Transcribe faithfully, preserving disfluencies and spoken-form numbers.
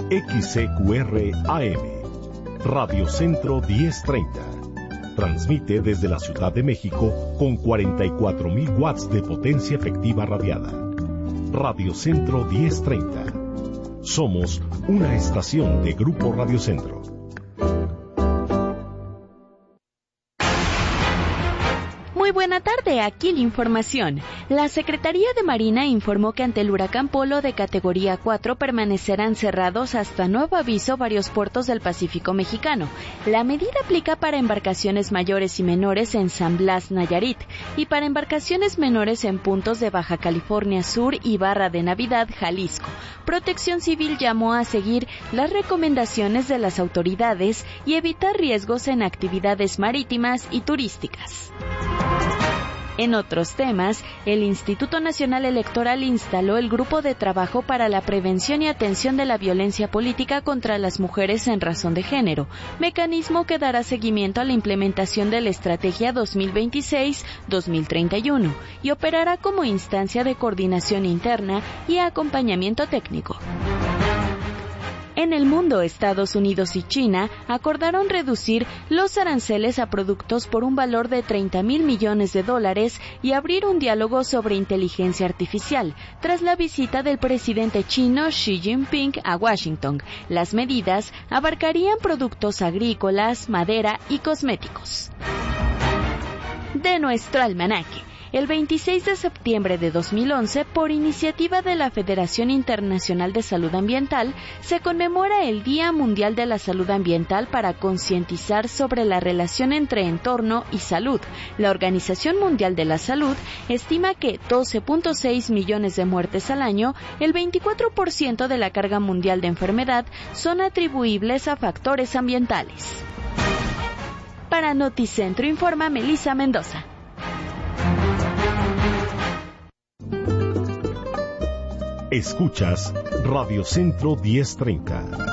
X C Q R A M, Radio Centro diez treinta. Transmite desde la Ciudad de México con cuarenta y cuatro mil watts de potencia efectiva radiada. Radio Centro diez treinta. Somos una estación de Grupo Radio Centro. Muy buena tarde, aquí la información. La Secretaría de Marina informó que ante el huracán Polo de categoría cuatro permanecerán cerrados hasta nuevo aviso varios puertos del Pacífico mexicano. La medida aplica para embarcaciones mayores y menores en San Blas, Nayarit, y para embarcaciones menores en puntos de Baja California Sur y Barra de Navidad, Jalisco. Protección Civil llamó a seguir las recomendaciones de las autoridades y evitar riesgos en actividades marítimas y turísticas. En otros temas, el Instituto Nacional Electoral instaló el Grupo de Trabajo para la Prevención y Atención de la Violencia Política contra las Mujeres en Razón de Género, mecanismo que dará seguimiento a la implementación de la Estrategia dos mil veintiséis a dos mil treinta y uno y operará como instancia de coordinación interna y acompañamiento técnico. En el mundo, Estados Unidos y China acordaron reducir los aranceles a productos por un valor de treinta mil millones de dólares y abrir un diálogo sobre inteligencia artificial, tras la visita del presidente chino Xi Jinping a Washington. Las medidas abarcarían productos agrícolas, madera y cosméticos. De nuestro almanaque. El veintiséis de septiembre de dos mil once, por iniciativa de la Federación Internacional de Salud Ambiental, se conmemora el Día Mundial de la Salud Ambiental para concientizar sobre la relación entre entorno y salud. La Organización Mundial de la Salud estima que doce punto seis millones de muertes al año, el veinticuatro por ciento de la carga mundial de enfermedad, son atribuibles a factores ambientales. Para Noticentro informa Melissa Mendoza. Escuchas Radio Centro diez treinta.